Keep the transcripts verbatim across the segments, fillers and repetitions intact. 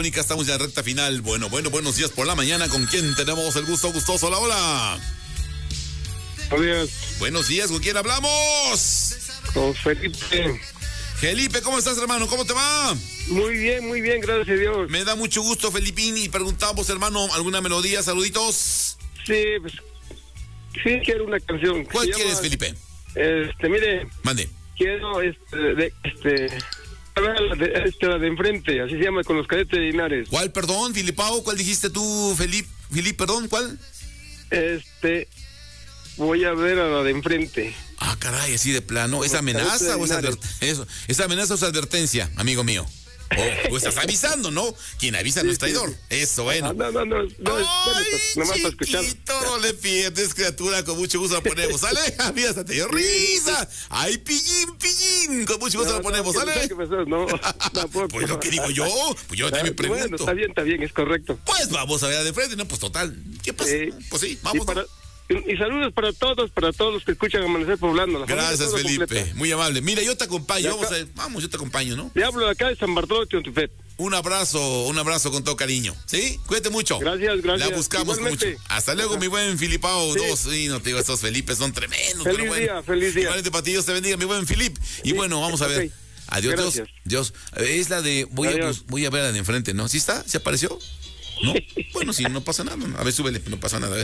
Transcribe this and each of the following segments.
Estamos ya en recta final. Bueno, bueno, buenos días por la mañana. ¿Con quién tenemos el gusto gustoso? Hola, hola. Buenos días. Buenos días, ¿con quién hablamos? Con Felipe. Felipe, ¿cómo estás, hermano? ¿Cómo te va? Muy bien, muy bien, gracias a Dios. Me da mucho gusto, Felipín, y preguntamos, hermano, ¿alguna melodía? Saluditos. Sí, pues, sí quiero una canción. ¿Cuál Se quieres, llama, Felipe? Este, mire. Mande. Quiero, este, de, este, la de, este, la de enfrente, así se llama, con los Cadetes de Linares. ¿Cuál, perdón, Filipao? ¿Cuál dijiste tú, Felip? Filip, perdón, ¿cuál? Este, voy a ver a la de enfrente. Ah, caray, así de plano. ¿Es amenaza o es advertencia? ¿Es amenaza o es advertencia, amigo mío? O, o estás avisando, ¿no? Quien avisa no es traidor. Sí, sí. Eso, bueno. No, no, no, no, no, Ay, no, no, escuchar. No le pierdes, criatura, con mucho gusto la ponemos, ¿sale? Mira, hasta te dio risa. Ay, pillín, pillín, con mucho gusto no, la ponemos, no, ¿sale? ¿Qué pasó? No, tampoco. Pues lo que digo yo, pues yo también me pregunto. Bueno, está bien, está bien, es correcto. Pues vamos a ver de frente, ¿no? Pues total, ¿qué pasa? Eh, pues sí, vamos. Y, para, y, y saludos para todos, para todos los que escuchan Amanecer Poblando. La Gracias, Felipe, completa. Muy amable. Mira, yo te acompaño, vamos, a, vamos, yo te acompaño, ¿no? Te hablo de acá de San Bartolomé de Teotihuacán. Un abrazo, un abrazo con todo cariño, ¿sí? Cuídate mucho. Gracias, gracias. La buscamos mucho. Hasta luego, mi buen Filipao. Sí. Dos, sí, no te digo, estos Felipes son tremendos. Feliz pero bueno. día, feliz día. Igualmente para ti, Dios te bendiga, mi buen Filip. Y sí, bueno, vamos a ver. Okay. Adiós, gracias. Dios, Dios. Es la de, voy a, voy a ver a la de enfrente, ¿no? ¿Sí está? ¿Se apareció? ¿No? Bueno, sí, no pasa nada. A ver, súbele, no pasa nada. A ver.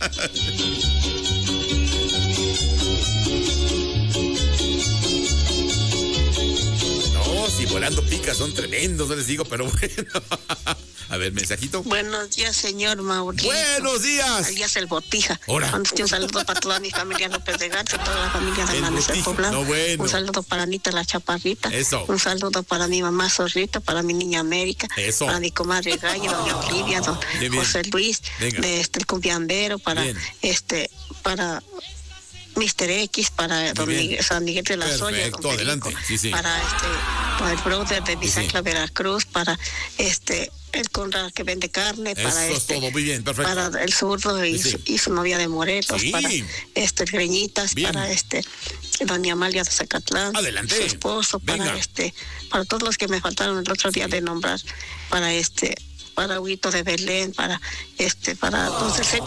Si volando picas son tremendos, no les digo, pero bueno. A ver, mensajito. Buenos días, señor Mauricio. Buenos días. Alias el Botija. Hola. Un saludo para toda mi familia López de Garza, toda la familia de Amanecer Poblado. No, bueno. Un saludo para Anita la Chaparrita. Eso. Un saludo para mi mamá Zorrita, para mi niña América. Eso. Para mi comadre Gallo, doña Olivia, don bien, bien. José Luis, Venga. de este el cumbiambero, para bien. este, para mister X, para don Miguel, San Miguel de la Perfecto, Soya, don adelante. Sí, sí. para este, para el brother de Bizacla, sí, sí. Veracruz, para este el Conrad que vende carne, Eso para es este, todo, muy bien, perfecto. para el zurdo y, sí, sí. Su, y su novia de Morelos, sí. para este Greñitas, bien. Para este doña Amalia de Zacatlán, adelante. Su esposo, Venga. para este, para todos los que me faltaron el otro día sí. de nombrar, para este, para Huito de Belén, para este, para oh. Dulce